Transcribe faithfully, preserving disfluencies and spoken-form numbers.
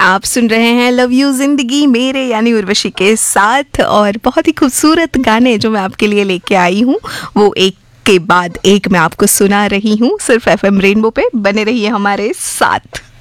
आप सुन रहे हैं लव यू जिंदगी मेरे यानी उर्वशी के साथ, और बहुत ही खूबसूरत गाने जो मैं आपके लिए लेके आई हूँ वो एक के बाद एक मैं आपको सुना रही हूँ सिर्फ एफ एम रेनबो पे। बने रहिए हमारे साथ।